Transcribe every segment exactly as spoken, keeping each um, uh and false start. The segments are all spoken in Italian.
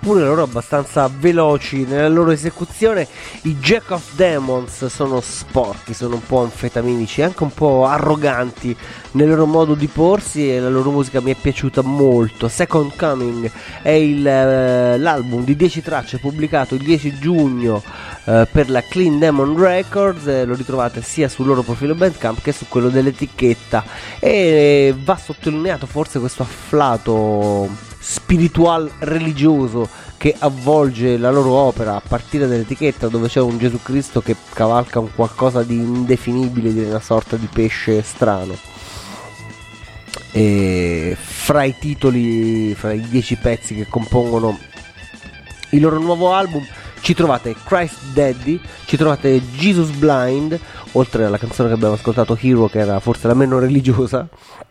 seppure loro abbastanza veloci nella loro esecuzione. I Jack of Demons sono sporchi, sono un po' anfetaminici, anche un po' arroganti nel loro modo di porsi, e la loro musica mi è piaciuta molto. Second Coming è il, eh, l'album di dieci tracce pubblicato il dieci giugno eh, per la Clean Demon Records, eh, lo ritrovate sia sul loro profilo Bandcamp che su quello dell'etichetta, e va sottolineato forse questo afflato spiritual religioso che avvolge la loro opera, a partire dall'etichetta, dove c'è un Gesù Cristo che cavalca un qualcosa di indefinibile, di una sorta di pesce strano. E fra i titoli, fra i dieci pezzi che compongono il loro nuovo album, ci trovate Christ Daddy, ci trovate Jesus Blind, oltre alla canzone che abbiamo ascoltato, Hero, che era forse la meno religiosa.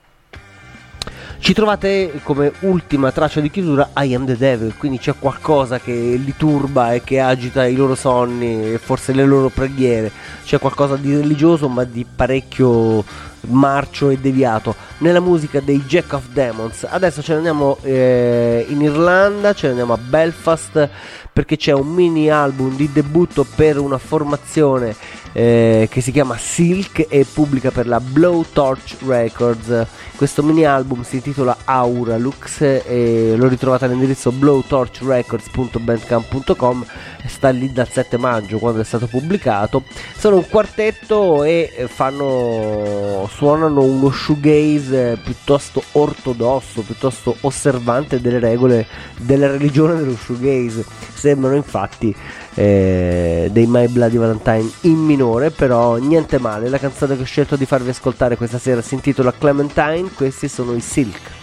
Ci trovate come ultima traccia di chiusura I Am the Devil, quindi c'è qualcosa che li turba e che agita i loro sonni e forse le loro preghiere. C'è qualcosa di religioso ma di parecchio marcio e deviato nella musica dei Jack of Demons. Adesso ce ne andiamo eh, in Irlanda, ce ne andiamo a Belfast, perché c'è un mini album di debutto per una formazione eh, che si chiama Silk e pubblica per la Blowtorch Records. Questo mini album si intitola Aura Lux e lo ritrovate all'indirizzo blowtorch records punto bandcamp punto com, sta lì dal sette maggio, quando è stato pubblicato. Sono un quartetto e fanno suonano uno shoegaze piuttosto ortodosso, piuttosto osservante delle regole della religione dello shoegaze. Sembrano infatti eh, dei My Bloody Valentine in minore, però niente male. La canzone che ho scelto di farvi ascoltare questa sera si intitola Clementine, questi sono i Silk.